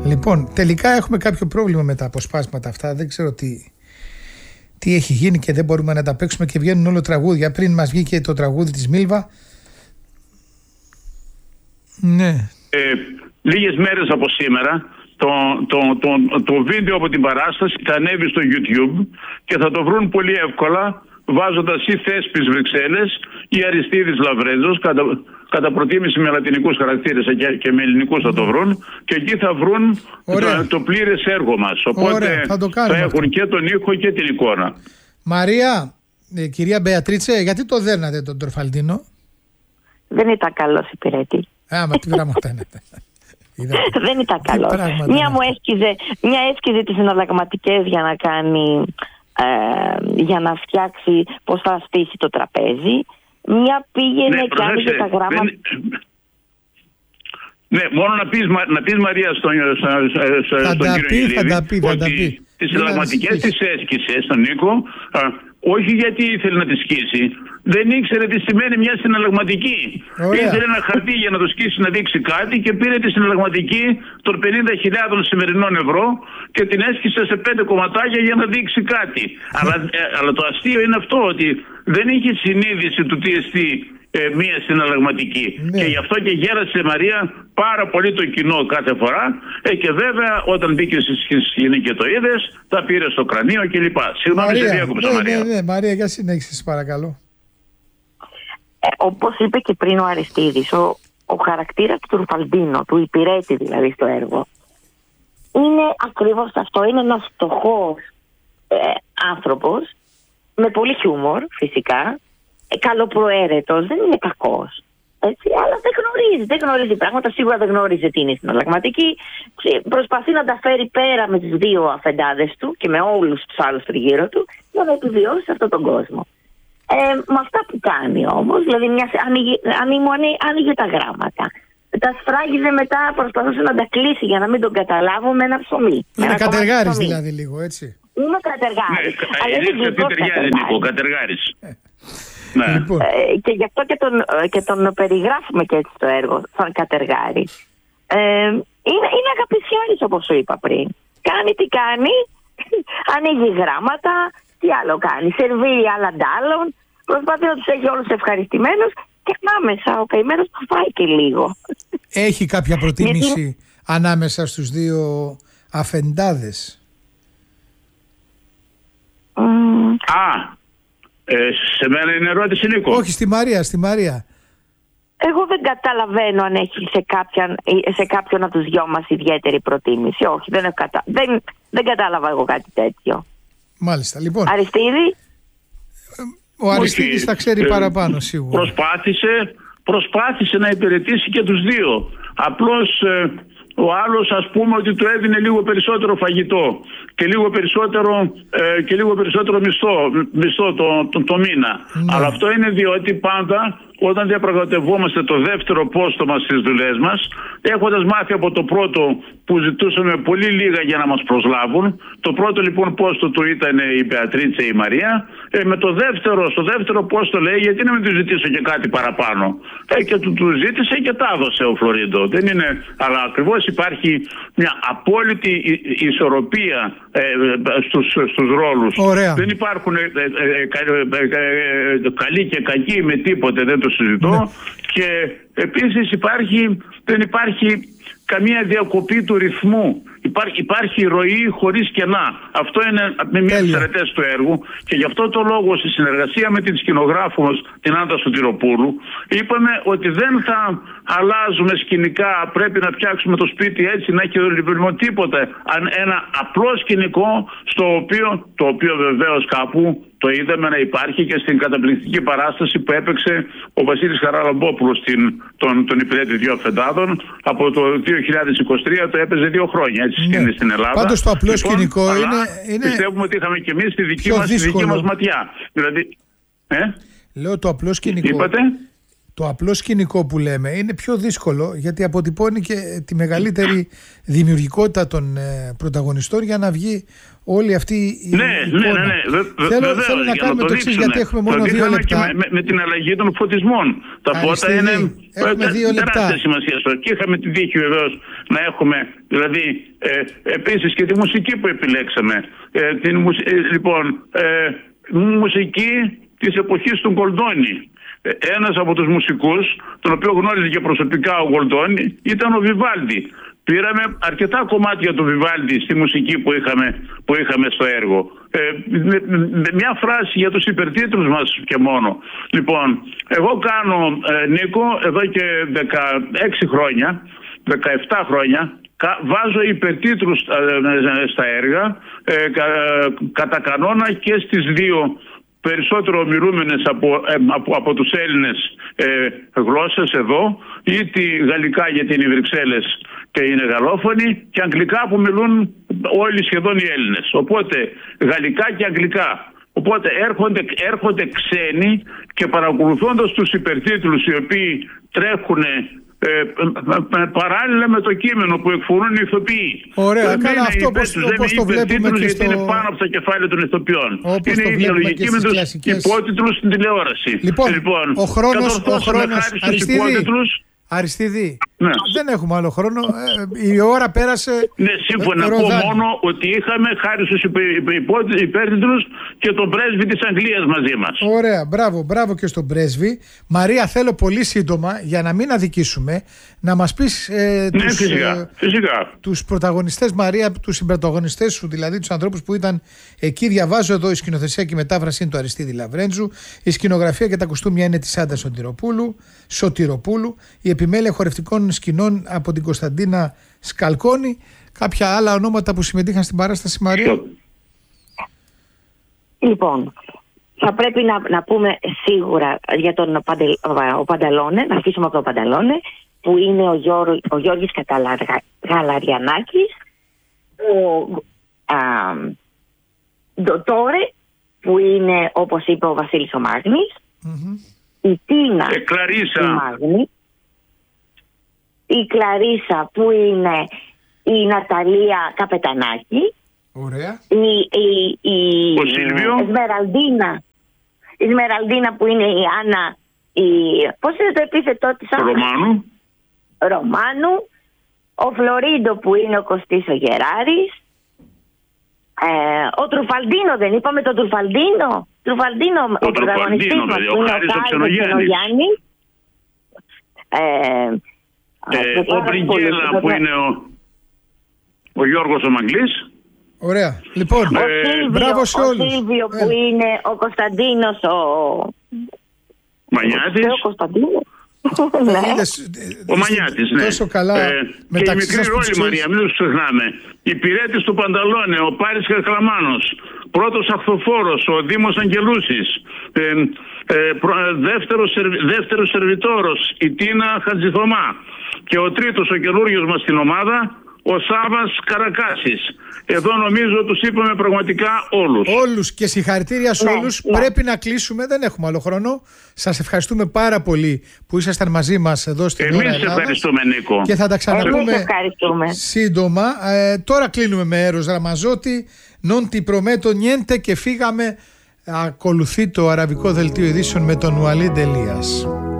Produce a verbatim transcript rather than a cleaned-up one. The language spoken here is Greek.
Λοιπόν, τελικά έχουμε κάποιο πρόβλημα με τα αποσπάσματα αυτά. Δεν ξέρω τι, τι έχει γίνει και δεν μπορούμε να τα παίξουμε και βγαίνουν όλο τραγούδια. Πριν μας βγήκε το τραγούδι της Μίλβα. Ναι. Ε, λίγες μέρες από σήμερα το, το, το, το βίντεο από την παράσταση θα ανέβει στο YouTube και θα το βρουν πολύ εύκολα βάζοντας ή Θέσπης Βρυξέλλες ή Αριστίδης Λαβρέζος, κατά, κατά προτίμηση με λατινικούς χαρακτήρες και, και με ελληνικούς θα το βρουν, και εκεί θα βρουν το, το πλήρες έργο μας. Οπότε Ωραία, θα, το θα έχουν αυτό. και τον ήχο και την εικόνα. Μαρία, ε, κυρία Μπεατρίτσε, γιατί το δέρνατε τον Τροφαλντίνο? Δεν ήταν καλός υπηρέτη. Α, μα τι πράγματα είναι. Δεν ήταν καλός. Μια μου έσκιζε, μια έσκιζε τις συναλλαγματικές για να κάνει... Ε, για να φτιάξει πώς θα στήσει το τραπέζι. Μια πήγαινε ναι, και άνοιγε τα γράμματα. Δεν... Ναι, μόνο να πεις, να πεις Μαρία στον, στον, στον κύριο Ηλίδη ότι τις συλλαγματικές τις έσκησε στον Νίκο, α, όχι γιατί ήθελε να τις σκίσει. Δεν ήξερε τι σημαίνει μια συναλλαγματική. Ήθελε ένα χαρτί για να το σκίσει να δείξει κάτι και πήρε τη συναλλαγματική των πενήντα χιλιάδων σημερινών ευρώ και την έσκησε σε πέντε κομματάκια για να δείξει κάτι. αλλά, ε, αλλά το αστείο είναι αυτό, ότι δεν είχε συνείδηση του τι εστί ε, μια συναλλαγματική. Ναι. Και γι' αυτό και γέρασε Μαρία πάρα πολύ το κοινό κάθε φορά. Ε, και βέβαια όταν μπήκε στη σκηνή και το είδες, τα πήρε στο κρανίο κλπ. Συγγνώμη, σε διάκοψα, ναι, Μαρία. Ναι, ναι, Μαρία, για συνέχιση, παρακαλώ. Ε, όπως είπε και πριν ο Αριστίδης, ο, ο χαρακτήρας του Τροφαλντίνο, του υπηρέτη δηλαδή στο έργο, είναι ακριβώς αυτό. Είναι ένας φτωχός ε, άνθρωπος, με πολύ χιούμορ φυσικά, ε, καλοπροαίρετος, δεν είναι κακός. Έτσι, αλλά δεν γνωρίζει, δεν γνωρίζει πράγματα, σίγουρα δεν γνώριζε τι είναι συναλλαγματική. Προσπαθεί να τα φέρει πέρα με τις δύο αφεντάδες του και με όλους τους άλλους τριγύρω του για να επιβιώσει σε αυτόν τον κόσμο. Ε, με αυτά που κάνει όμως, δηλαδή μια, άνοιγε, άνοιγε, άνοιγε τα γράμματα. Τα σφράγιζε μετά, προσπαθούσε να τα κλείσει για να μην τον καταλάβω με ένα ψωμί. Είναι κατεργάρης δηλαδή λίγο, έτσι. Είναι κατεργάρης. Ναι, αλλά είναι γλυκός κατεργάρης. κατεργάρης. Ναι. Λοιπόν. Ε, και γι' αυτό και τον, και τον περιγράφουμε και έτσι το έργο, σαν κατεργάρης. Ε, είναι, είναι αγαπησιάρης, όπως σου είπα πριν. Κάνει τι κάνει, ανοίγει γράμματα, τι άλλο κάνει. Σερβίρει άλλα ντάλλον, προσπαθεί να τους έχει όλους ευχαριστημένους και ανάμεσα ο καημένος θα φάει και λίγο. Έχει κάποια προτίμηση Γιατί... ανάμεσα στους δύο αφεντάδες? Mm. Α, ε, σε μένα είναι ερώτηση, Νίκο. Όχι, στη Μαρία, στη Μαρία. Εγώ δεν καταλαβαίνω αν έχει σε, κάποιον, σε κάποιον από τους δυο μας ιδιαίτερη προτίμηση. Όχι, δεν, κατα... δεν, δεν κατάλαβα εγώ κάτι τέτοιο. Μάλιστα, λοιπόν. Αριστίδη. Ο Αριστίδης θα ξέρει ε, παραπάνω σίγουρα. Προσπάθησε, προσπάθησε να υπηρετήσει και τους δύο. Απλώς ε, ο άλλος, ας πούμε, ότι του έδινε λίγο περισσότερο φαγητό και λίγο περισσότερο, ε, και λίγο περισσότερο μισθό, μισθό το, το, το μήνα. Ναι. Αλλά αυτό είναι διότι πάντα όταν διαπραγματευόμαστε το δεύτερο πόστο μας στις δουλειές μας, έχοντας μάθει από το πρώτο που ζητούσαμε πολύ λίγα για να μας προσλάβουν, το πρώτο λοιπόν πόστο του ήταν η Μπεατρίτσε, η Μαρία, ε, με το δεύτερο, στο δεύτερο πόστο λέει γιατί να μην του ζητήσω και κάτι παραπάνω. Ε, και του, του ζήτησε και τα έδωσε ο Φλωρίντο. Δεν είναι, αλλά ακριβώς υπάρχει μια απόλυτη ισορροπία ε, στους, στους ρόλους. Ωραία. Δεν υπάρχουν ε, ε, ε, ε, ε, καλοί και κακοί με τίποτε, δεν το συζητώ. Ναι. Και επίσης υπάρχει, δεν υπάρχει καμία διακοπή του ρυθμού. Υπάρχει, υπάρχει ροή χωρίς κενά. Αυτό είναι με μια εξαιρετές του έργου και γι' αυτό το λόγο στη συνεργασία με την σκηνογράφο μας, την Άντα Σωτηροπούλου, είπαμε ότι δεν θα αλλάζουμε σκηνικά, πρέπει να φτιάξουμε το σπίτι έτσι, να έχει λοιπόν τίποτα. Αν ένα απλό σκηνικό, στο οποίο, το οποίο βεβαίως κάπου το είδαμε να υπάρχει και στην καταπληκτική παράσταση που έπαιξε ο Βασίλης Χαραλαμπόπουλος, τον, τον υπηρέτη δύο αφεντάδων, από το δύο χιλιάδες είκοσι τρία το έπαιζε δύο χρόνια έτσι, ναι. στην Ελλάδα. Πάντως το απλό λοιπόν, σκηνικό είναι, είναι... Πιστεύουμε ότι είχαμε και εμείς τη δική μας, τη δική μας ματιά. Δηλαδή, ε? Λέω το απλό σκηνικό. Είπατε? το απλό σκηνικό που λέμε είναι πιο δύσκολο, γιατί αποτυπώνει και τη μεγαλύτερη δημιουργικότητα των ε, πρωταγωνιστών για να βγει όλη αυτή η ναι, εικόνα. Ναι, ναι, ναι. Βε, θέλω, βεβαίως, θέλω να κάνουμε το εξής, γιατί έχουμε μόνο το δύο λεπτά. Με, με, με την αλλαγή των φωτισμών. Τα φώτα είναι τεράστια σημασία. Και είχαμε τη τύχη βεβαίως να έχουμε, δηλαδή, ε, επίσης και τη μουσική που επιλέξαμε. Ε, την, ε, λοιπόν, ε, μουσική της εποχής του Γκολντόνι. Ένας από τους μουσικούς, τον οποίο γνώριζε και προσωπικά ο Γκολντόνι, ήταν ο Βιβάλντι. Πήραμε αρκετά κομμάτια του Βιβάλντι στη μουσική που είχαμε, που είχαμε στο έργο. Ε, με, με μια φράση για τους υπερτίτλους μας και μόνο. Λοιπόν, εγώ κάνω, ε, Νίκο, εδώ και δεκαέξι χρόνια, δεκαεπτά χρόνια, βάζω υπερτίτλους στα έργα, ε, κα, κατά κανόνα και στις δύο περισσότερο ομιλούμενες από, ε, από, από τους Έλληνες ε, γλώσσες εδώ, ή τη γαλλικά γιατί είναι οι Βρυξέλλες και είναι γαλλόφωνοι, και αγγλικά που μιλούν όλοι σχεδόν οι Έλληνες. Οπότε γαλλικά και αγγλικά. Οπότε έρχονται, έρχονται ξένοι και παρακολουθώντας τους υπερτίτλους οι οποίοι τρέχουν Ε, παράλληλα με το κείμενο που εκφωνούν οι ηθοποιοί. Ωραία, καλά, αυτό όπως, όπως το βλέπουμε και γιατί στο... είναι πάνω από τα κεφάλαια των ηθοποιών. Όπως είναι η διαλογική με τους κλασικές... υπότιτλους στην τηλεόραση. Λοιπόν, λοιπόν ο χρόνος, ο χρόνος... Αριστίδη, Αριστίδη, ναι. Δεν έχουμε άλλο χρόνο. Ε, η ώρα πέρασε. Ναι, σύμφωνα. Να πω μόνο ότι είχαμε χάρη στους υπέρτιτλους και τον πρέσβη της Αγγλίας μαζί μας. Ωραία, μπράβο, μπράβο και στον πρέσβη. Μαρία, θέλω πολύ σύντομα, για να μην αδικήσουμε, να μας πεις ε, ναι, τους, φυσικά, ε, φυσικά. τους πρωταγωνιστές, Μαρία, τους συμπρωταγωνιστές σου, δηλαδή τους ανθρώπους που ήταν εκεί. Διαβάζω εδώ: η σκηνοθεσία και η μετάφραση είναι του Αριστίδη Λαβρέντζου, η σκηνογραφία και τα κουστούμια είναι της Άντα Σωτηροπούλου, Σωτηροπούλου, η επιμέλεια χορευτικών σκηνών από την Κωνσταντίνα Σκαλκόνη. Κάποια άλλα ονόματα που συμμετείχαν στην παράσταση, Μαρία? Λοιπόν, θα πρέπει να, να πούμε σίγουρα για τον Παντελ, ο Πανταλόνε, να αρχίσουμε από τον Πανταλόνε, που είναι ο, Γιώργ, ο Γιώργης Καταλαριανάκης, ο α, Ντοτόρε, που είναι, όπως είπε ο Βασίλης ο Μάγνης, mm-hmm. η Τίνα και Κλαρίσα. Η Μάγνη, η Κλαρίσα που είναι η Ναταλία Καπετανάκη. Ωραία. Η, η, η, ο Σίλβιο. η Σμεραλντίνα. Η Σμεραλντίνα που είναι η Άννα. Η, πώς είναι το επίθετό της? Ρωμάνου. Ρωμάνου. Ο Φλωρίντο που είναι ο Κωστής ο Γεράρης. Ε, ο Τρουφαλντίνο, δεν είπαμε τον Τρουφαλντίνο? Τρουφαλντίνο, ο, ο πρωταγωνιστής μας που είναι ο Χάρης ο Ξενογιάννης. Ε, ε, ο Μπριγκέλα που είναι ο, ο Γιώργος ο Μαγκλής. Ωραία. Λοιπόν, ο ε, Σίλβιο, μπράβο σε όλους. Ο Σίλβιο που ε. είναι ο Κωνσταντίνος ο... Μανιάτης. Ο Κωνσταντίνος. Ναι. Ο Μανιάτης, ναι. Τόσο καλά. Ε, και η μικρή ρόλη, Μαρία, μην το ξεχνάμε. Υπηρέτης του Πανταλόνε, ο Πάρης Καρκλαμάνος. Πρώτος αχθοφόρος, ο Δήμος Αγγελούσης. Ε, ε, προ, δεύτερος, δεύτερος σερβιτόρος, η Τίνα Χατζηθωμά. Και ο τρίτος, ο καινούριος μας στην ομάδα, ο Σάββας Καρακάσης. Εδώ νομίζω τους είπαμε πραγματικά όλους. Όλους και συγχαρητήρια σε όλους. Ναι, ναι. Πρέπει να κλείσουμε, δεν έχουμε άλλο χρόνο. Σας ευχαριστούμε πάρα πολύ που ήσασταν μαζί μας εδώ στην Εμείς Ώρα Ελλάδας. Εμείς ευχαριστούμε, Νίκο. Και θα τα ξαναπούμε σύντομα. Ε, τώρα κλείνουμε με Έρος Ραμαζότη. Non ti prometto niente και φύγαμε. Ακολουθεί το αραβικό δελτίο ειδήσεων με τον Ουαλίντ Ελίας.